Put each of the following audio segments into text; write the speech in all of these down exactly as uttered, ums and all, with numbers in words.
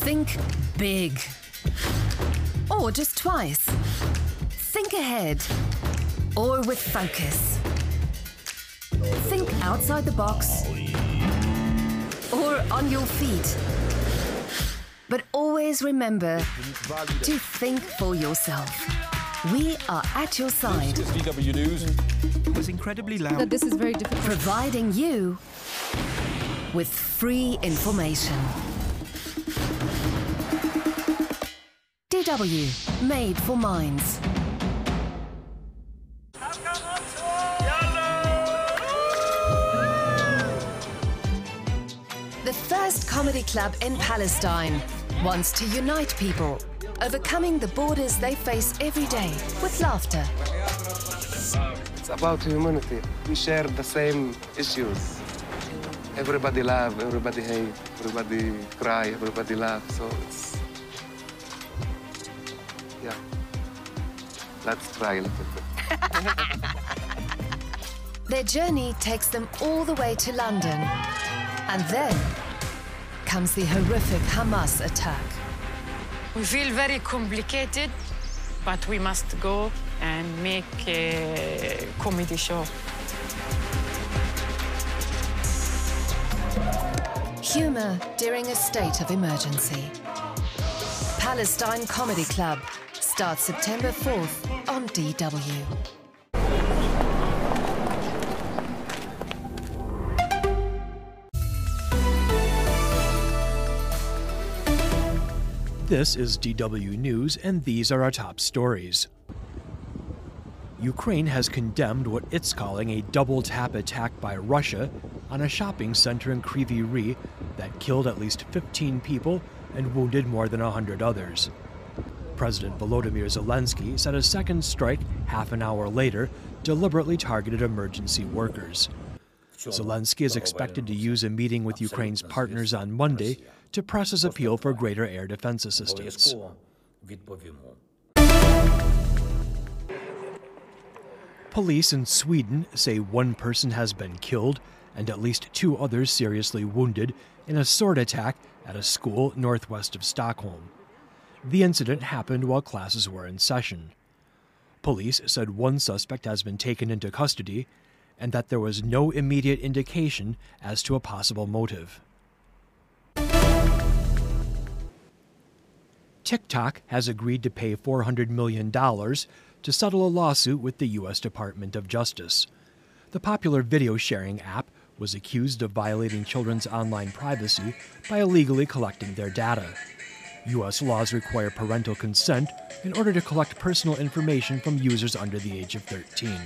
Think big. Or just twice. Think ahead. Or with focus. Think outside the box. Or on your feet. But always remember to think for yourself. We are at your side. This is D W News. It was incredibly loud. That this is very difficult. Providing you with free information. D W, made for minds. The first comedy club in Palestine wants to unite people, overcoming the borders they face every day with laughter. It's about humanity. We share the same issues. Everybody laugh, everybody hate, everybody cry, everybody laugh. So it's, yeah. Let's cry a little bit. Their journey takes them all the way to London. And then comes the horrific Hamas attack. We feel very complicated, but we must go and make a comedy show. Humor during a state of emergency. Palestine Comedy Club starts September fourth on D W. This is D W News, and these are our top stories. Ukraine has condemned what it's calling a double-tap attack by Russia on a shopping center in Kryvyi Rih that killed at least fifteen people and wounded more than one hundred others. President Volodymyr Zelensky said a second strike half an hour later deliberately targeted emergency workers. Zelensky is expected to use a meeting with Ukraine's partners on Monday to press his appeal for greater air defense assistance. Police in Sweden say one person has been killed and at least two others seriously wounded in a sword attack at a school northwest of Stockholm. The incident happened while classes were in session. Police said one suspect has been taken into custody and that there was no immediate indication as to a possible motive. TikTok has agreed to pay four hundred million dollars to settle a lawsuit with the U S Department of Justice. The popular video-sharing app was accused of violating children's online privacy by illegally collecting their data. U S laws require parental consent in order to collect personal information from users under the age of thirteen.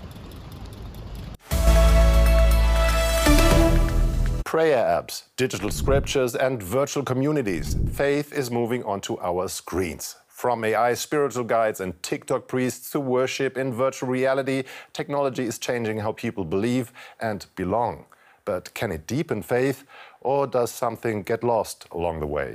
Prayer apps, digital scriptures, and virtual communities. Faith is moving onto our screens. From A I spiritual guides and TikTok priests to worship in virtual reality, technology is changing how people believe and belong. But can it deepen faith, or does something get lost along the way?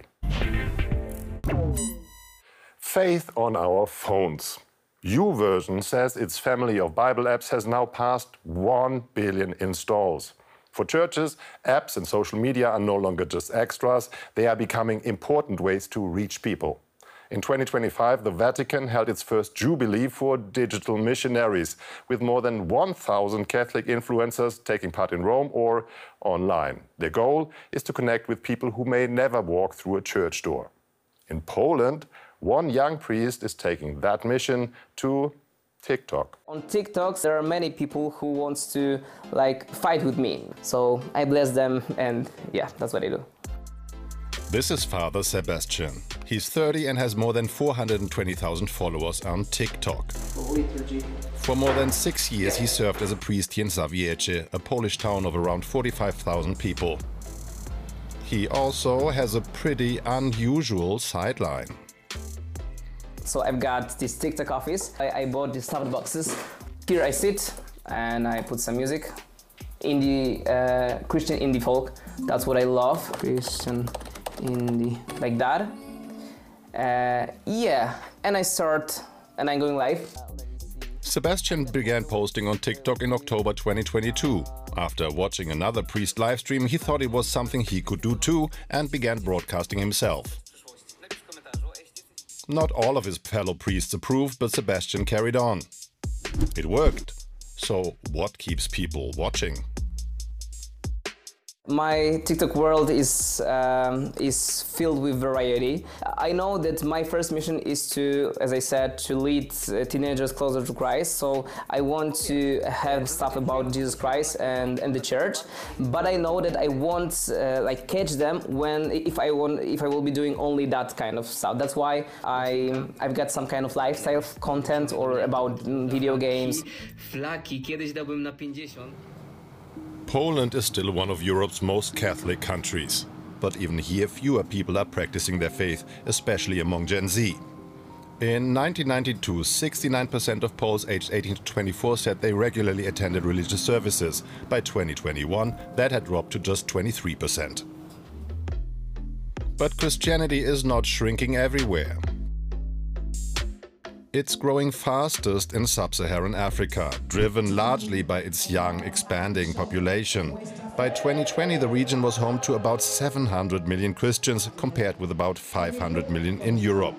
Faith on our phones. YouVersion says its family of Bible apps has now passed one billion installs. For churches, apps and social media are no longer just extras, they are becoming important ways to reach people. In twenty twenty-five, the Vatican held its first Jubilee for digital missionaries, with more than one thousand Catholic influencers taking part in Rome or online. Their goal is to connect with people who may never walk through a church door. In Poland, one young priest is taking that mission to TikTok. On TikTok, there are many people who want to like fight with me. So I bless them, and yeah, that's what I do. This is Father Sebastian. He's thirty and has more than four hundred twenty thousand followers on TikTok. For more than six years, he served as a priest here in Zawiecie, a Polish town of around forty-five thousand people. He also has a pretty unusual sideline. So I've got this TikTok office. I, I bought these stuffed boxes. Here I sit and I put some music. Indie, uh, Christian indie folk. That's what I love. Christian indie, like that. Uh, yeah, and I start, and I'm going live. Sebastian began posting on TikTok in October twenty twenty-two. After watching another priest livestream, he thought it was something he could do too and began broadcasting himself. Not all of his fellow priests approved, but Sebastian carried on. It worked. So what keeps people watching? My TikTok world is um, is filled with variety. I know that my first mission is to, as I said, to lead uh, teenagers closer to Christ. So I want to have stuff about Jesus Christ and, and the church. But I know that I won't uh, like catch them when if I want if I will be doing only that kind of stuff. That's why I I've got some kind of lifestyle content or about video games. Poland is still one of Europe's most Catholic countries. But even here, fewer people are practicing their faith, especially among Gen Z. In nineteen ninety-two, sixty-nine percent of Poles aged eighteen to twenty-four said they regularly attended religious services. By twenty twenty-one, that had dropped to just twenty-three percent. But Christianity is not shrinking everywhere. It's growing fastest in sub-Saharan Africa, driven largely by its young, expanding population. By twenty twenty, the region was home to about seven hundred million Christians, compared with about five hundred million in Europe.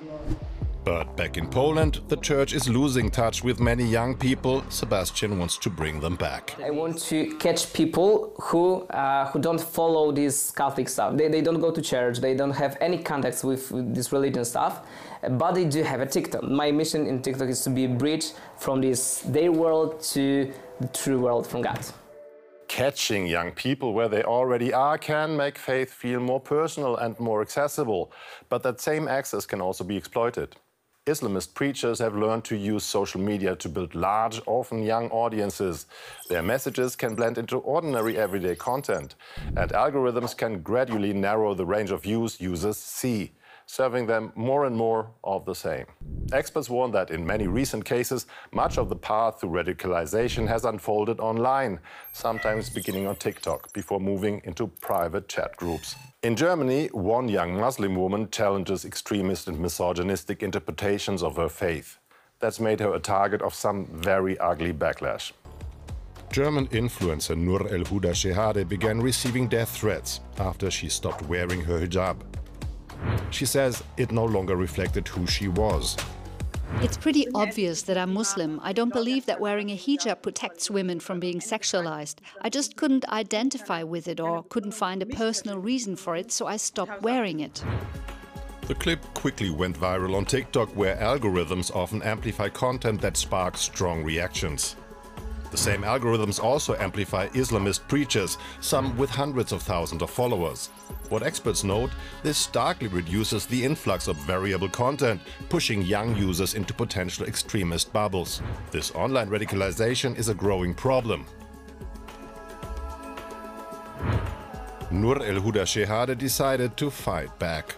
But back in Poland, the church is losing touch with many young people. Sebastian wants to bring them back. I want to catch people who uh, who don't follow this Catholic stuff. They, they don't go to church, they don't have any contacts with, with this religion stuff, but they do have a TikTok. My mission in TikTok is to be a bridge from this their world to the true world from God. Catching young people where they already are can make faith feel more personal and more accessible. But that same access can also be exploited. Islamist preachers have learned to use social media to build large, often young audiences. Their messages can blend into ordinary everyday content, and algorithms can gradually narrow the range of views users see, serving them more and more of the same. Experts warn that in many recent cases, much of the path to radicalization has unfolded online, sometimes beginning on TikTok, before moving into private chat groups. In Germany, one young Muslim woman challenges extremist and misogynistic interpretations of her faith. That's made her a target of some very ugly backlash. German influencer Nur El Huda Shehadeh began receiving death threats after she stopped wearing her hijab. She says it no longer reflected who she was. It's pretty obvious that I'm Muslim. I don't believe that wearing a hijab protects women from being sexualized. I just couldn't identify with it or couldn't find a personal reason for it, so I stopped wearing it. The clip quickly went viral on TikTok, where algorithms often amplify content that sparks strong reactions. The same algorithms also amplify Islamist preachers, some with hundreds of thousands of followers. What experts note, this starkly reduces the influx of variable content, pushing young users into potential extremist bubbles. This online radicalization is a growing problem. Nur El Huda Shehadeh decided to fight back.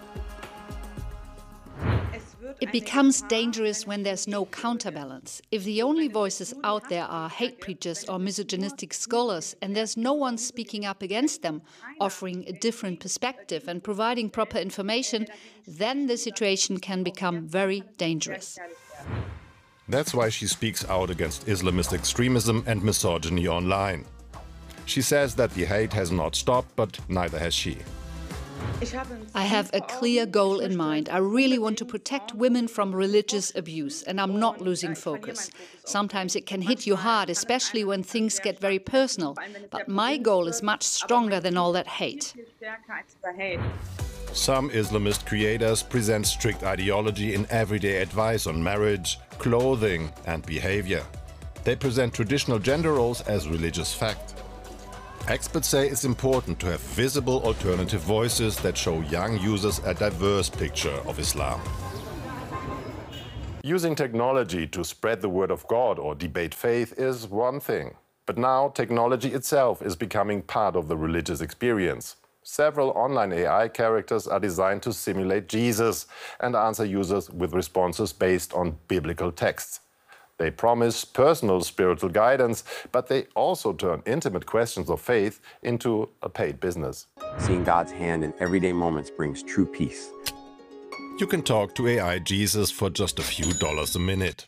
It becomes dangerous when there's no counterbalance. If the only voices out there are hate preachers or misogynistic scholars, and there's no one speaking up against them, offering a different perspective and providing proper information, then the situation can become very dangerous. That's why she speaks out against Islamist extremism and misogyny online. She says that the hate has not stopped, but neither has she. I have a clear goal in mind. I really want to protect women from religious abuse, and I'm not losing focus. Sometimes it can hit you hard, especially when things get very personal. But my goal is much stronger than all that hate. Some Islamist creators present strict ideology in everyday advice on marriage, clothing, and behavior. They present traditional gender roles as religious fact. Experts say it's important to have visible alternative voices that show young users a diverse picture of Islam. Using technology to spread the word of God or debate faith is one thing. But now technology itself is becoming part of the religious experience. Several online A I characters are designed to simulate Jesus and answer users with responses based on biblical texts. They promise personal spiritual guidance, but they also turn intimate questions of faith into a paid business. Seeing God's hand in everyday moments brings true peace. You can talk to A I Jesus for just a few dollars a minute.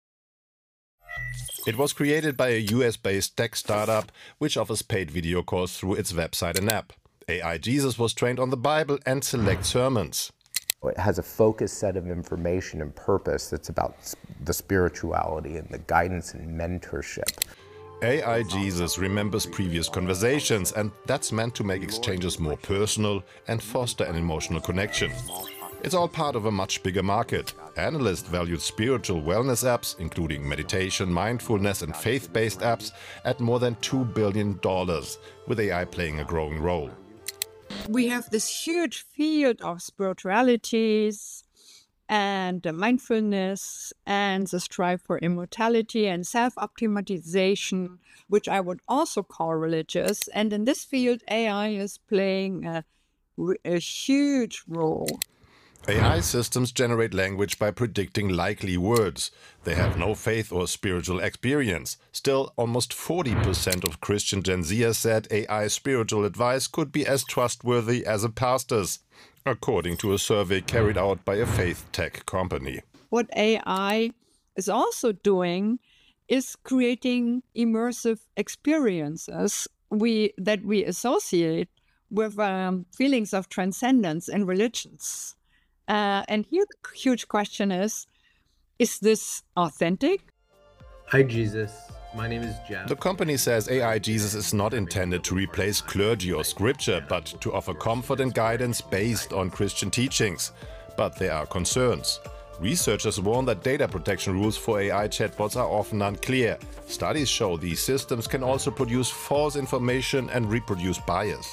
It was created by a U S-based tech startup which offers paid video calls through its website and app. A I Jesus was trained on the Bible and select sermons. It has a focused set of information and purpose that's about the spirituality and the guidance and mentorship. A I Jesus remembers previous conversations, and that's meant to make exchanges more personal and foster an emotional connection. It's all part of a much bigger market. Analysts valued spiritual wellness apps, including meditation, mindfulness and faith-based apps, at more than two billion dollars, with A I playing a growing role. We have this huge field of spiritualities and mindfulness and the strive for immortality and self-optimization, which I would also call religious. And in this field, A I is playing a, a huge role. A I systems generate language by predicting likely words. They have no faith or spiritual experience. Still, almost forty percent of Christian Gen Zers said A I spiritual advice could be as trustworthy as a pastor's, according to a survey carried out by a faith tech company. What A I is also doing is creating immersive experiences we, that we associate with um, feelings of transcendence in religions. Uh, and here the huge question is, is this authentic? Hi, Jesus. My name is Jeff. The company says A I Jesus is not intended to replace clergy or scripture, but to offer comfort and guidance based on Christian teachings. But there are concerns. Researchers warn that data protection rules for A I chatbots are often unclear. Studies show these systems can also produce false information and reproduce bias.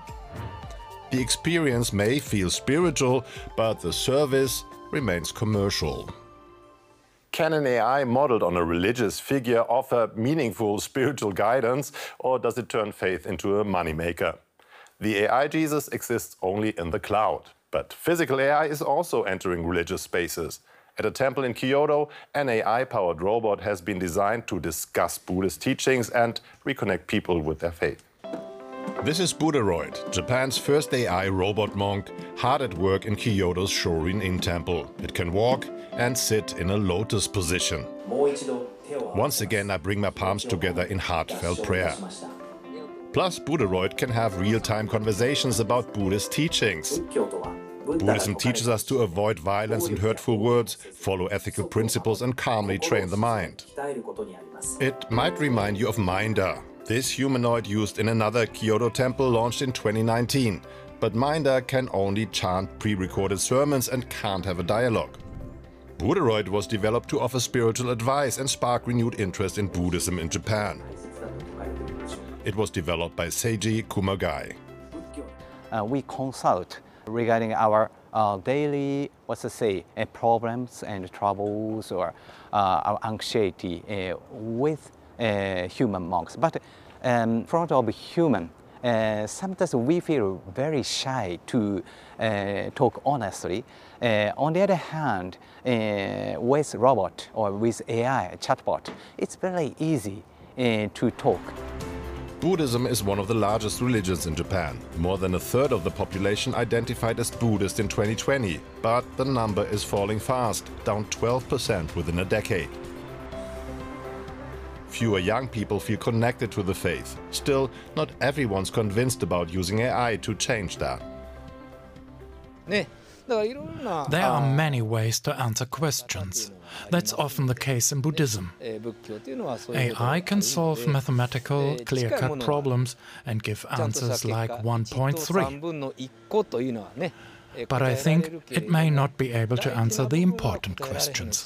The experience may feel spiritual, but the service remains commercial. Can an A I modeled on a religious figure offer meaningful spiritual guidance, or does it turn faith into a moneymaker? The A I Jesus exists only in the cloud, but physical A I is also entering religious spaces. At a temple in Kyoto, an A I-powered robot has been designed to discuss Buddhist teachings and reconnect people with their faith. This is Buddharoid, Japan's first A I robot monk, hard at work in Kyoto's Shorin-in temple. It can walk and sit in a lotus position. Once again, I bring my palms together in heartfelt prayer. Plus, Buddharoid can have real-time conversations about Buddhist teachings. Buddhism teaches us to avoid violence and hurtful words, follow ethical principles and calmly train the mind. It might remind you of Minder. This humanoid used in another Kyoto temple launched in twenty nineteen. But Minder can only chant pre-recorded sermons and can't have a dialogue. Buddharoid was developed to offer spiritual advice and spark renewed interest in Buddhism in Japan. It was developed by Seiji Kumagai. Uh, we consult regarding our uh, daily, what's to say, uh, problems and troubles or uh, our anxiety uh, with Uh, human monks, but um, in front of human, uh, sometimes we feel very shy to uh, talk honestly. Uh, on the other hand, uh, with robot or with A I chatbot, it's very easy uh, to talk. Buddhism is one of the largest religions in Japan. More than a third of the population identified as Buddhist in twenty twenty, but the number is falling fast, down twelve percent within a decade. Fewer young people feel connected to the faith. Still, not everyone's convinced about using A I to change that. There are many ways to answer questions. That's often the case in Buddhism. A I can solve mathematical, clear-cut problems and give answers like one point three. But I think it may not be able to answer the important questions.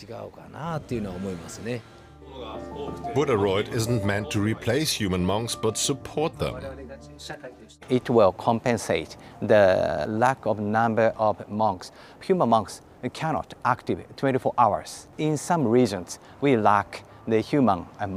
Buddharoid isn't meant to replace human monks, but support them. It will compensate the lack of number of monks. Human monks cannot active twenty-four hours. In some regions, we lack the human